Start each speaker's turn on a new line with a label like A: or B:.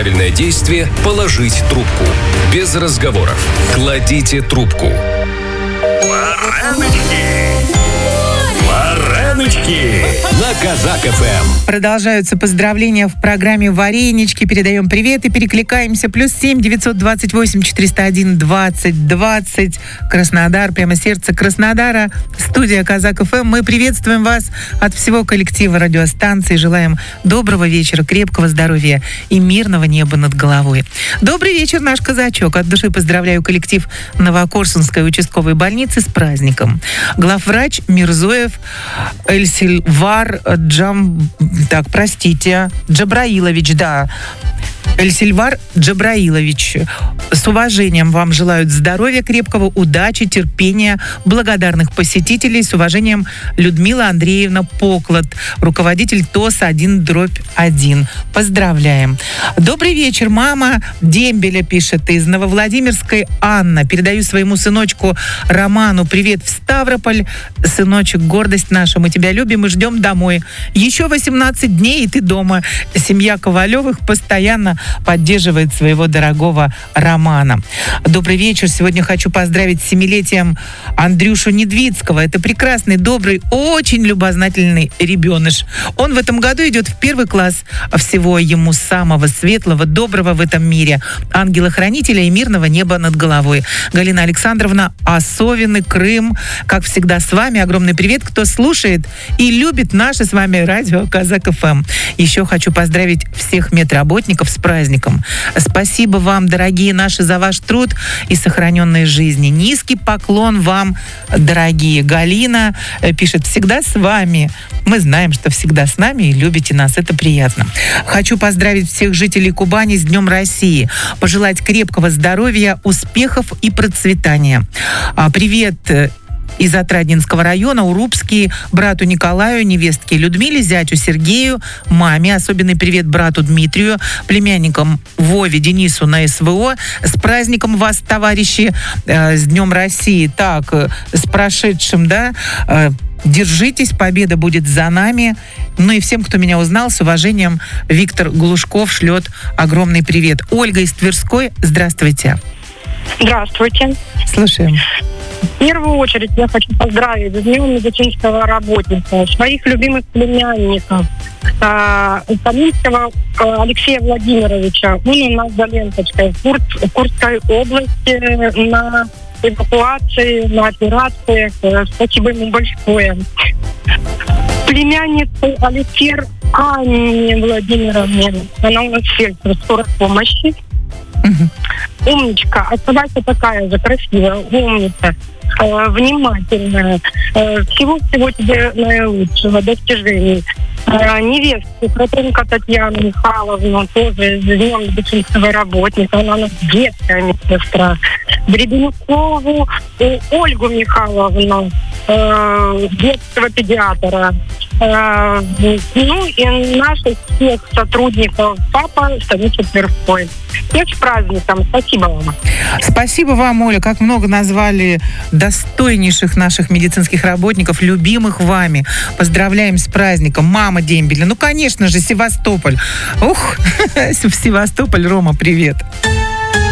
A: правильное действие – положить трубку. Без разговоров. Кладите трубку. Вареночки на Казак ФМ.
B: Продолжаются поздравления в программе «Варенички». Передаем привет и перекликаемся. +7 928 401 20 20. Краснодар, прямо сердце Краснодара. Студия Казак ФМ. Мы приветствуем вас от всего коллектива радиостанции. Желаем доброго вечера, крепкого здоровья и мирного неба над головой. Добрый вечер, наш казачок. От души поздравляю коллектив Новокорсунской участковой больницы с праздником. Главврач Мирзоев Эльсильвар Джабраилович, да. Эльсильвар Джабраилович. С уважением вам желают здоровья крепкого, удачи, терпения, благодарных посетителей. С уважением, Людмила Андреевна Поклад, руководитель ТОС-1/1. Поздравляем. Добрый вечер, мама Дембеля пишет из Нововладимирской Анна. Передаю своему сыночку Роману привет в Ставрополь. Сыночек, гордость наша, мы тебя любим и ждем домой. Еще 18 дней, и ты дома. Семья Ковалевых постоянно поддерживает своего дорогого Романа. Добрый вечер. Сегодня хочу поздравить с 7-летием Андрюшу Недвицкого. Это прекрасный, добрый, очень любознательный ребеныш. Он в этом году идет в 1 класс. Всего ему самого светлого, доброго в этом мире. Ангела-хранителя и мирного неба над головой. Галина Александровна, Осовины, Крым. Как всегда с вами. Огромный привет, кто слушает и любит наше с вами радио Казак ФМ. Еще хочу поздравить всех медработников с праздником. Спасибо вам, дорогие наши, за ваш труд и сохраненные жизни. Низкий поклон вам, дорогие. Галина пишет, всегда с вами. Мы знаем, что всегда с нами и любите нас. Это приятно. Хочу поздравить всех жителей Кубани с Днем России. Пожелать крепкого здоровья, успехов и процветания. Привет из Отрадненского района, Урупский, брату Николаю, невестке Людмиле, зятю Сергею, маме. Особенный привет брату Дмитрию, племянникам Вове, Денису на СВО. С праздником вас, товарищи, с Днем России. Так, с прошедшим, да, держитесь, победа будет за нами. Ну и всем, кто меня узнал, с уважением, Виктор Глушков шлет огромный привет. Ольга из Тверской, здравствуйте.
C: Здравствуйте.
B: Слушаем.
C: В первую очередь я хочу поздравить с Днем медицинского работника, своих любимых племянников, Каминского Алексея Владимировича. Он у нас за ленточкой в Курской области на эвакуации, на операциях. Спасибо ему большое. Племянницу Алексея Анне Владимировне. Она у нас фельдшер скорой помощи. Умничка, оставайся такая же, красивая, умница, внимательная. Всего тебе наилучшего, достижений. Невестку Кротенко Татьяну Михайловну, тоже с Днем медицинского работника, она у нас детская медсестра. Гребенюкову Ольгу Михайловну, детского педиатра. Ну и наших всех сотрудников, папа станицы Тверской. Всех с праздником. Спасибо вам.
B: Спасибо вам, Оля. Как много назвали достойнейших наших медицинских работников, любимых вами. Поздравляем с праздником. Мама Дембеля. Ну, конечно же, Севастополь. Ух, в Севастополь, Рома, привет.